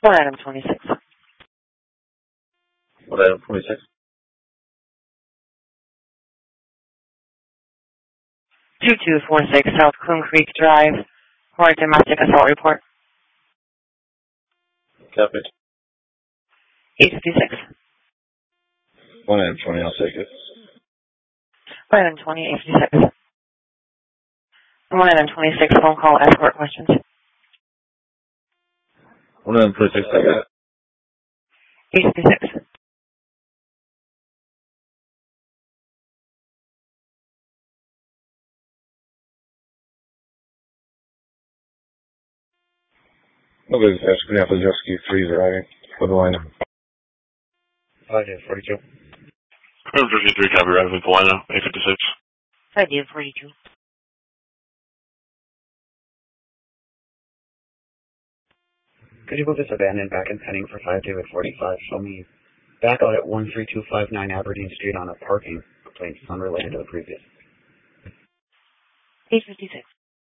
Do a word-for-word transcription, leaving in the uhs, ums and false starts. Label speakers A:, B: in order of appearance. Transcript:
A: One item twenty-six.
B: What item twenty-six?
A: two two four six South Coon Creek Drive for a domestic assault report.
B: Copy.
A: eight fifty-six.
B: One item twenty, I'll take it.
A: One item twenty, eight fifty-six. One item twenty-six, phone call escort questions.
B: One item twenty-six, I got it.
A: eight fifty-six.
B: Nobody's asking after Rescue three is arriving for the line.
C: five forty-two.
D: Rescue three, copy, arriving for line eight fifty-six.
A: five forty-two.
C: Could you move this abandoned back and pending for five David forty-five? Show me back out at one three two five nine Aberdeen Street on a parking complaint unrelated to the previous.
A: eight fifty-six.